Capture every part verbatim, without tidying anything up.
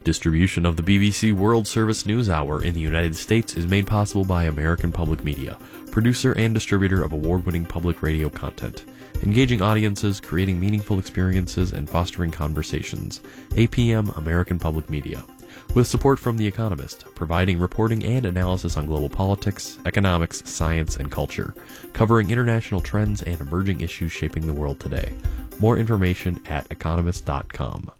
Distribution of the B B C World Service News Hour in the United States is made possible by American Public Media, producer and distributor of award-winning public radio content. Engaging audiences, creating meaningful experiences, and fostering conversations. A P M American Public Media. With support from The Economist, providing reporting and analysis on global politics, economics, science, and culture, covering international trends and emerging issues shaping the world today. More information at economist dot com.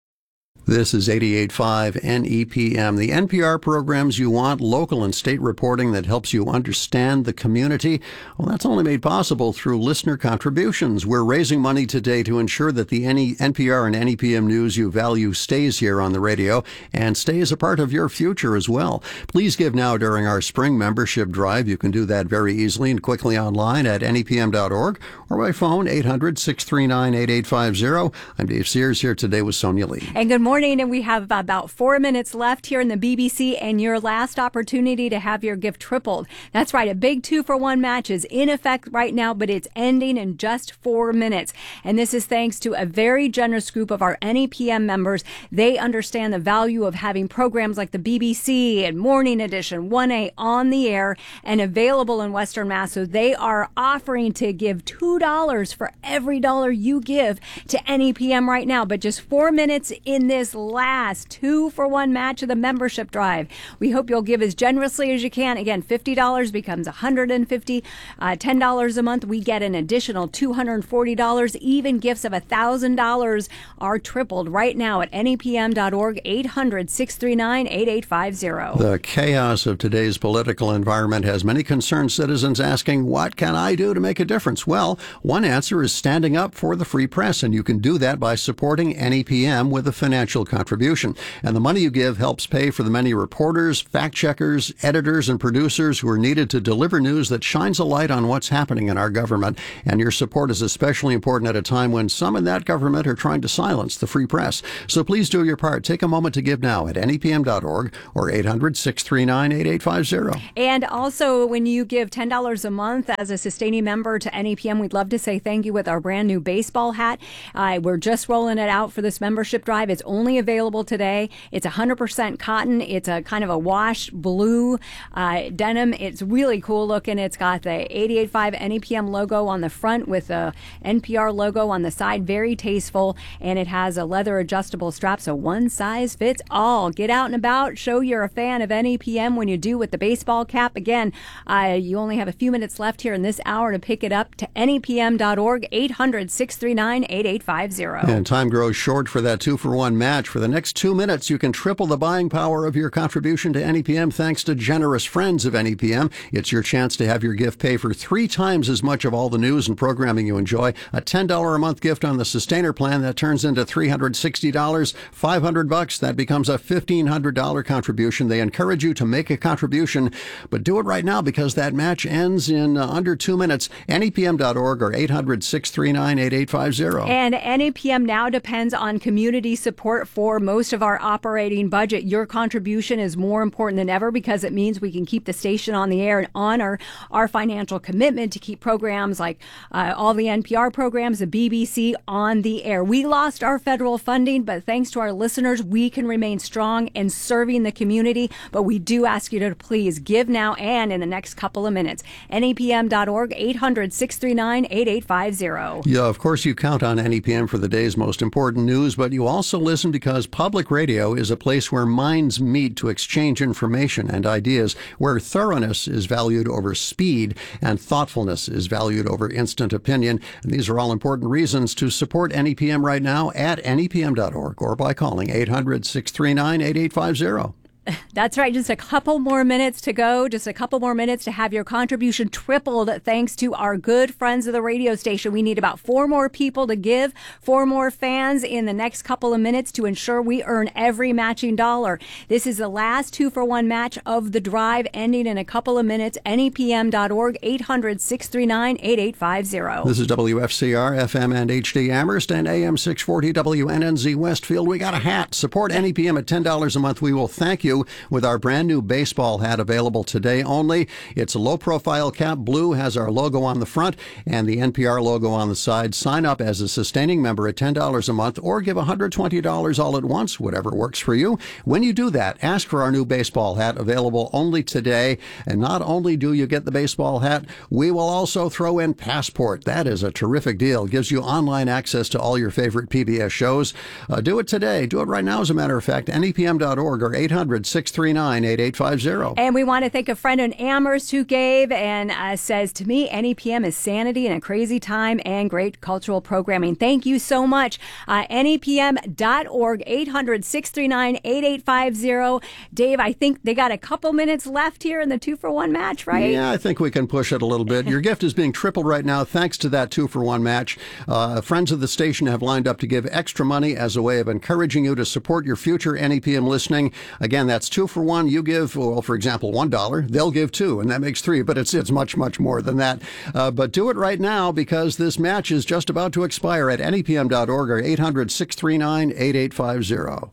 This is eighty-eight point five N E P M, the N P R programs you want, local and state reporting that helps you understand the community. Well, that's only made possible through listener contributions. We're raising money today to ensure that the N P R and N E P M news you value stays here on the radio and stays a part of your future as well. Please give now during our spring membership drive. You can do that very easily and quickly online at N E P M dot org or by phone eight hundred, six three nine, eight eight five zero. I'm Dave Sears here today with Sonia Lee. And good morning. And we have about four minutes left here in the B B C and your last opportunity to have your gift tripled. That's right. A big two for one match is in effect right now, but it's ending in just four minutes. And this is thanks to a very generous group of our N E P M members. They understand the value of having programs like the B B C and Morning Edition, one A on the air and available in Western Mass. So they are offering to give two dollars for every dollar you give to N E P M right now. But just four minutes in this last two for one match of the membership drive. We hope you'll give as generously as you can. Again, fifty dollars becomes one hundred fifty dollars. Uh, ten dollars a month, we get an additional two hundred forty dollars. Even gifts of one thousand dollars are tripled right now at N E P M dot org, eight hundred, six three nine, eight eight five zero. The chaos of today's political environment has many concerned citizens asking, what can I do to make a difference? Well, one answer is standing up for the free press, and you can do that by supporting N E P M with a financial contribution. And the money you give helps pay for the many reporters, fact-checkers, editors, and producers who are needed to deliver news that shines a light on what's happening in our government. And your support is especially important at a time when some in that government are trying to silence the free press. So please do your part. Take a moment to give now at N E P M dot org or eight hundred, six three nine, eight eight five zero. And also, when you give ten dollars a month as a sustaining member to N E P M, we'd love to say thank you with our brand new baseball hat. Uh, we're just rolling it out for this membership drive. It's only available today. It's one hundred percent cotton. It's a kind of a wash blue uh, denim. It's really cool looking. It's got the eighty-eight point five N E P M logo on the front with the N P R logo on the side. Very tasteful. And it has a leather adjustable strap, so one size fits all. Get out and about. Show you're a fan of N E P M when you do with the baseball cap. Again, uh, you only have a few minutes left here in this hour to pick it up to N E P M dot org, eight hundred, six three nine, eight eight five zero. And time grows short for that two for one match. For the next two minutes, you can triple the buying power of your contribution to N E P M thanks to generous friends of N E P M. It's your chance to have your gift pay for three times as much of all the news and programming you enjoy. A ten dollars a month gift on the Sustainer plan, that turns into three hundred sixty dollars. five hundred bucks, that becomes a fifteen hundred dollars contribution. They encourage you to make a contribution, but do it right now because that match ends in uh, under two minutes. N E P M dot org or eight hundred, six three nine, eight eight five zero. And N E P M now depends on community support for most of our operating budget. Your contribution is more important than ever because it means we can keep the station on the air and honor our financial commitment to keep programs like uh, all the N P R programs, the B B C on the air. We lost our federal funding, but thanks to our listeners, we can remain strong in serving the community. But we do ask you to please give now and in the next couple of minutes. N E P M dot org, eight hundred, six three nine, eight eight five zero. Yeah, of course you count on N E P M for the day's most important news, but you also listen because public radio is a place where minds meet to exchange information and ideas, where thoroughness is valued over speed and thoughtfulness is valued over instant opinion. And these are all important reasons to support N E P M right now at N E P M dot org or by calling eight hundred, six three nine, eight eight five zero. That's right. Just a couple more minutes to go. Just a couple more minutes to have your contribution tripled thanks to our good friends of the radio station. We need about four more people to give, four more fans in the next couple of minutes to ensure we earn every matching dollar. This is the last two for one match of the drive ending in a couple of minutes. N E P M dot org, eight hundred, six three nine, eight eight five zero. This is W F C R, F M and H D Amherst, and A M six forty W N N Z Westfield. We got a hat. Support N E P M at ten dollars a month. We will thank you. you with our brand new baseball hat available today only. It's a low-profile cap, blue, has our logo on the front and the N P R logo on the side. Sign up as a sustaining member at ten dollars a month or give one hundred twenty dollars all at once, whatever works for you. When you do that, ask for our new baseball hat available only today. And not only do you get the baseball hat, we will also throw in Passport. That is a terrific deal. Gives you online access to all your favorite P B S shows. Uh, do it today. Do it right now, as a matter of fact. N E P M dot org or eight hundred, six three nine, eight eight five zero. And we want to thank a friend in Amherst who gave and uh, says, to me, N E P M is sanity in a crazy time and great cultural programming. Thank you so much. Uh, N E P M dot org, eight hundred, six three nine, eight eight five zero. Dave, I think they got a couple minutes left here in the two-for-one match, right? Yeah, I think we can push it a little bit. Your gift is being tripled right now thanks to that two-for-one match. Uh, friends of the station have lined up to give extra money as a way of encouraging you to support your future N E P M listening. Again, that's two for one. You give, well, for example, one dollar. They'll give two, and that makes three, but it's it's much, much more than that. Uh, but do it right now because this match is just about to expire at N E P M dot org or eight hundred, six three nine, eight eight five zero.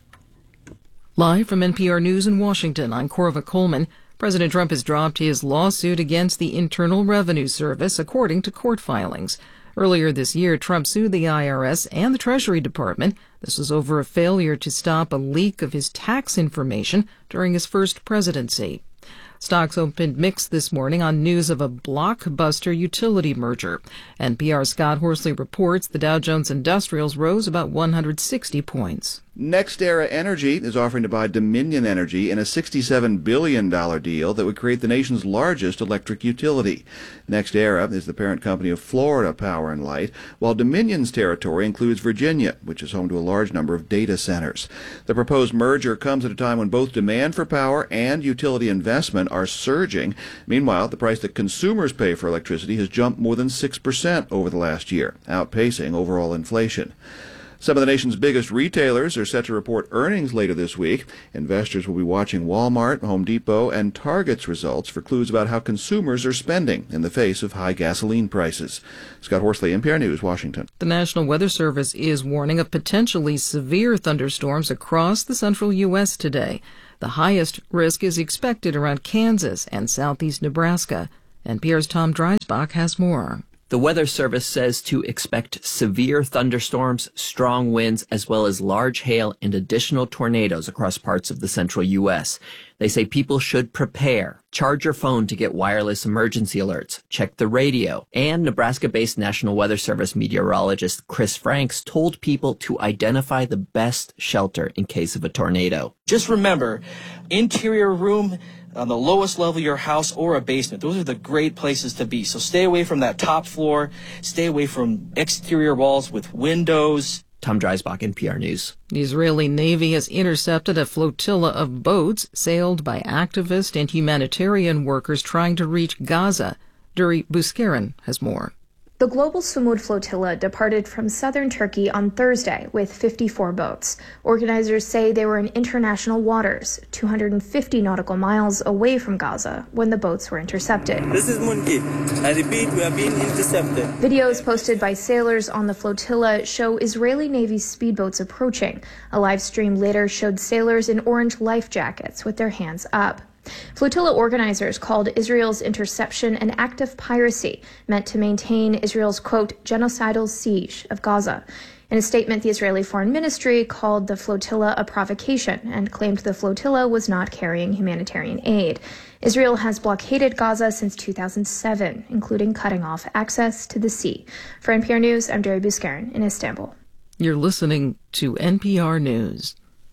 Live from N P R News in Washington, I'm Corva Coleman. President Trump has dropped his lawsuit against the Internal Revenue Service, according to court filings. Earlier this year, Trump sued the I R S and the Treasury Department. This was over a failure to stop a leak of his tax information during his first presidency. Stocks opened mixed this morning on news of a blockbuster utility merger. N P R's Scott Horsley reports the Dow Jones Industrials rose about one hundred sixty points. NextEra Energy is offering to buy Dominion Energy in a sixty-seven billion dollars deal that would create the nation's largest electric utility. NextEra is the parent company of Florida Power and Light, while Dominion's territory includes Virginia, which is home to a large number of data centers. The proposed merger comes at a time when both demand for power and utility investment are surging. Meanwhile, the price that consumers pay for electricity has jumped more than six percent over the last year, outpacing overall inflation. Some of the nation's biggest retailers are set to report earnings later this week. Investors will be watching Walmart, Home Depot, and Target's results for clues about how consumers are spending in the face of high gasoline prices. Scott Horsley, N P R News, Washington. The National Weather Service is warning of potentially severe thunderstorms across the central U S today. The highest risk is expected around Kansas and southeast Nebraska. N P R's Tom Dreisbach has more. The Weather Service says to expect severe thunderstorms, strong winds, as well as large hail and additional tornadoes across parts of the central U S. They say people should prepare. Charge your phone to get wireless emergency alerts. Check the radio. And Nebraska-based National Weather Service meteorologist Chris Franks told people to identify the best shelter in case of a tornado. Just remember, interior room on the lowest level of your house or a basement. Those are the great places to be. So stay away from that top floor. Stay away from exterior walls with windows. Tom Dreisbach, N P R News. The Israeli Navy has intercepted a flotilla of boats sailed by activist and humanitarian workers trying to reach Gaza. Duri Buskaren has more. The Global Sumud Flotilla departed from southern Turkey on Thursday with fifty-four boats. Organizers say they were in international waters, two hundred fifty nautical miles away from Gaza, when the boats were intercepted. This is Munkif. I repeat, we are being intercepted. Videos posted by sailors on the flotilla show Israeli Navy speedboats approaching. A live stream later showed sailors in orange life jackets with their hands up. Flotilla organizers called Israel's interception an act of piracy meant to maintain Israel's, quote, genocidal siege of Gaza. In a statement, the Israeli Foreign Ministry called the flotilla a provocation and claimed the flotilla was not carrying humanitarian aid. Israel has blockaded Gaza since two thousand seven, including cutting off access to the sea. For N P R News, I'm Duri Buskaren in Istanbul. You're listening to N P R News.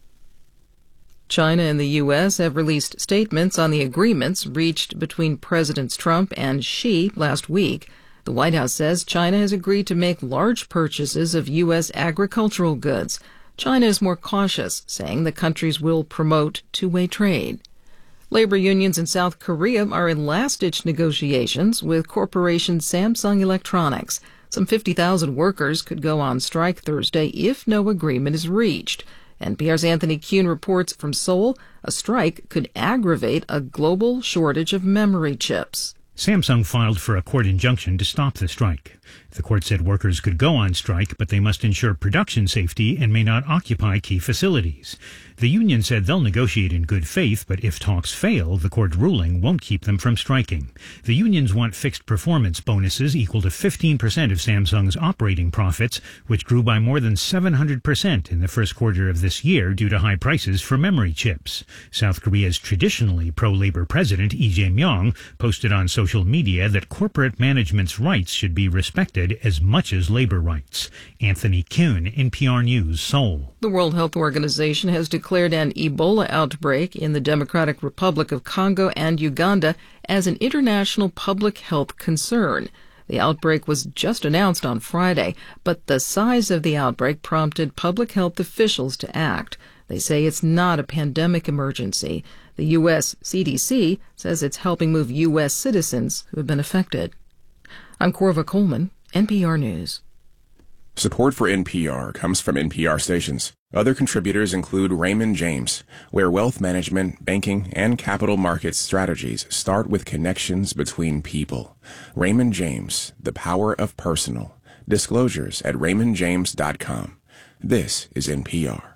China and the U S have released statements on the agreements reached between Presidents Trump and Xi last week. The White House says China has agreed to make large purchases of U S agricultural goods. China is more cautious, saying the countries will promote two-way trade. Labor unions in South Korea are in last-ditch negotiations with corporation Samsung Electronics. Some fifty thousand workers could go on strike Thursday if no agreement is reached. N P R's Anthony Kuhn reports from Seoul, a strike could aggravate a global shortage of memory chips. Samsung filed for a court injunction to stop the strike. The court said workers could go on strike, but they must ensure production safety and may not occupy key facilities. The union said they'll negotiate in good faith, but if talks fail, the court ruling won't keep them from striking. The unions want fixed performance bonuses equal to fifteen percent of Samsung's operating profits, which grew by more than seven hundred percent in the first quarter of this year due to high prices for memory chips. South Korea's traditionally pro-labor president, Lee Jae-myung, posted on social media that corporate management's rights should be respected as much as labor rights. Anthony Kuhn, N P R News, Seoul. The World Health Organization has declared an Ebola outbreak in the Democratic Republic of Congo and Uganda as an international public health concern. The outbreak was just announced on Friday, but the size of the outbreak prompted public health officials to act. They say it's not a pandemic emergency. The U S C D C says it's helping move U S citizens who have been affected. I'm Corva Coleman, N P R News. Support for N P R comes from N P R stations. Other contributors include Raymond James, where wealth management, banking, and capital markets strategies start with connections between people. Raymond James, the power of personal. Disclosures at raymond james dot com. This is N P R.